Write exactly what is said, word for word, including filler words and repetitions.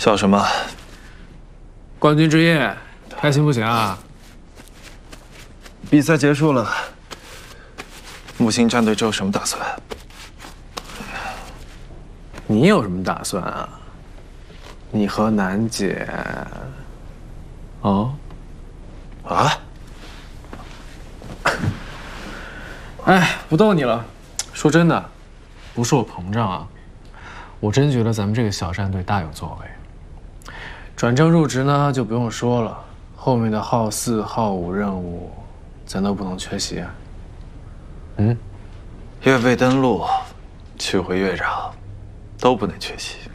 笑什么？ 冠军之夜，开心不行啊？ 比赛结束了，木星战队之后什么打算？ 你有什么打算啊？你和楠姐……哦？ 啊？ 哎，不逗你了。说真的，不是我膨胀啊，我真觉得咱们这个小战队大有作为。转正入职呢，就不用说了，后面的号四、号五任务，咱都不能缺席啊。嗯， 越位登陆、取回月长，都不能缺席。